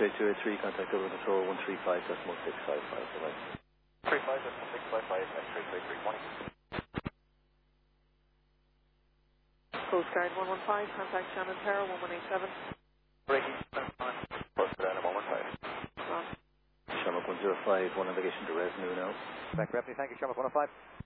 X-ray 283, contact over control 135.655. Bye-bye. 35.655, X-ray 283, morning. Coast Guard 115, contact Shannon Tower 1187. Breaking, close to down at 115. Shamrock 105, one navigation to Resnu now. Back rapidly, thank you, Shamrock 105.